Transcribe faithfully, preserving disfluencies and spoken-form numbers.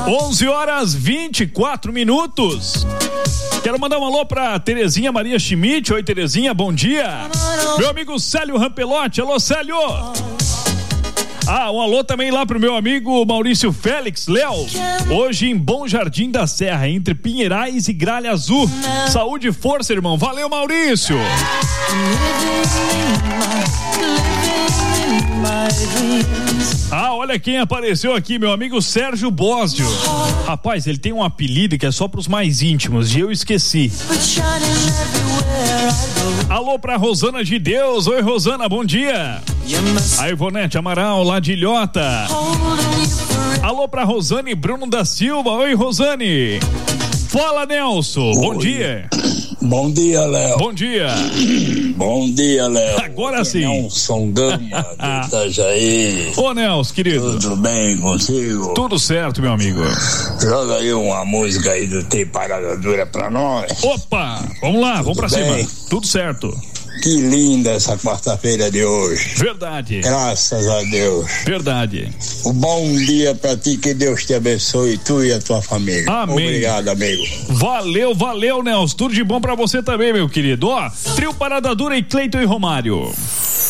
onze horas vinte e quatro minutos. Quero mandar um alô pra Terezinha Maria Schmidt. Oi, Terezinha, bom dia. Meu amigo Célio Rampelotti. Alô, Célio. Ah, um alô também lá pro meu amigo Maurício Félix, Léo. Hoje em Bom Jardim da Serra, entre Pinheirais e Gralha Azul. Saúde e força, irmão. Valeu, Maurício. Ah, olha quem apareceu aqui, meu amigo Sérgio Bósio. Rapaz, ele tem um apelido que é só pros mais íntimos e eu esqueci. Alô pra Rosana de Deus. Oi, Rosana, bom dia. A Ivonete Amaral, lá de Ilhota. Alô pra Rosane Bruno da Silva. Oi, Rosane. Fala, Nelson. Bom Oi. dia. Bom dia, Léo. Bom dia. Bom dia, Léo. Agora sim. Nelson Gama, de Itajaí. Ô, Nelson, querido. Tudo bem contigo? Tudo certo, meu amigo. Joga aí uma música aí do Tem Parada Dura pra nós. Opa, vamos lá, Tudo vamos pra bem? cima. Tudo certo. Que linda essa quarta-feira de hoje. Verdade. Graças a Deus. Verdade. Um bom dia pra ti, que Deus te abençoe, tu e a tua família. Amém. Obrigado, amigo. Valeu, valeu, Nelson. Tudo de bom pra você também, meu querido. Ó, Trio Parada Dura e Cleiton e Romário.